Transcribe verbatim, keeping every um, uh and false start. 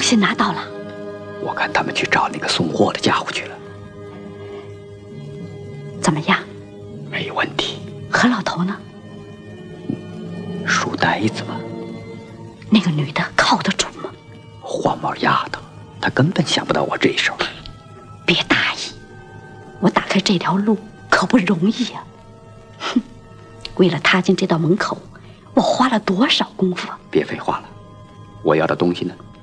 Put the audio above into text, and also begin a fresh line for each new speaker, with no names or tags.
西拿到了？
我看他们去找那个送货的家伙去了。
怎么样？
没问题。
何老头呢？
书呆子嘛。
那个女的靠得住吗？
黄毛丫头，她根本想不到我这一手。
别大意，我打开这条路可不容易呀、啊。哼，为了踏进这道门口，我花了多少功夫啊！
别废话了，我要的东西呢？